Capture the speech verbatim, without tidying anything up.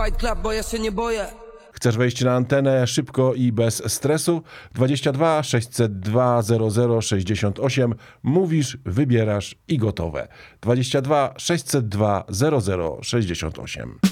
Fight Club, bo ja się nie boję. Chcesz wejść na antenę szybko i bez stresu? dwadzieścia dwa sześćset dwa zero zero sześćdziesiąt osiem. Mówisz, wybierasz i gotowe. dwadzieścia dwa sześćset dwa zero zero sześćdziesiąt osiem.